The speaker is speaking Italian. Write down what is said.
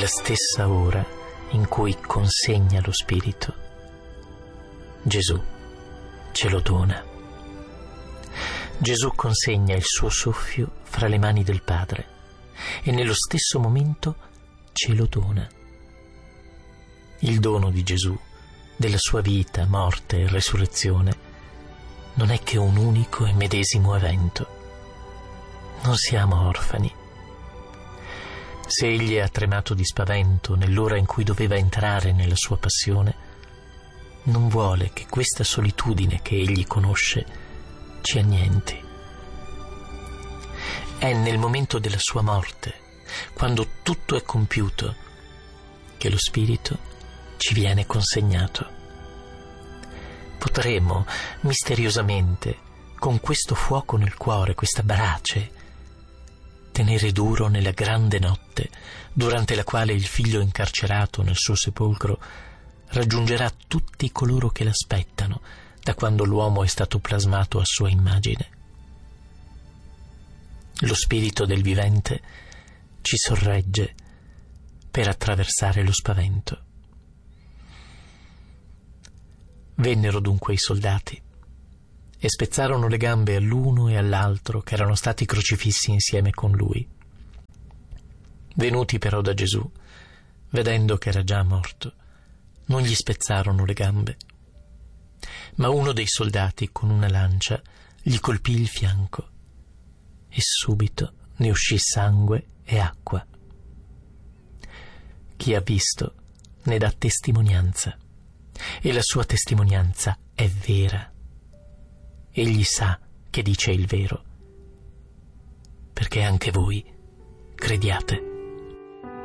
nella stessa ora in cui consegna lo Spirito, Gesù ce lo dona. Gesù consegna il suo soffio fra le mani del Padre e nello stesso momento ce lo dona. Il dono di Gesù, della sua vita, morte e resurrezione, non è che un unico e medesimo evento. Non siamo orfani. Se egli ha tremato di spavento nell'ora in cui doveva entrare nella sua passione, non vuole che questa solitudine che egli conosce ci annienti. È nel momento della sua morte, quando tutto è compiuto, che lo Spirito ci viene consegnato. Potremo misteriosamente, con questo fuoco nel cuore, questa brace, tenere duro nella grande notte durante la quale il figlio incarcerato nel suo sepolcro raggiungerà tutti coloro che l'aspettano da quando l'uomo è stato plasmato a sua immagine. Lo Spirito del vivente ci sorregge per attraversare lo spavento. Vennero dunque i soldati e spezzarono le gambe all'uno e all'altro che erano stati crocifissi insieme con lui. Venuti però da Gesù, vedendo che era già morto, non gli spezzarono le gambe. Ma uno dei soldati con una lancia gli colpì il fianco e subito ne uscì sangue e acqua. Chi ha visto ne dà testimonianza e la sua testimonianza è vera. Egli sa che dice il vero, perché anche voi crediate.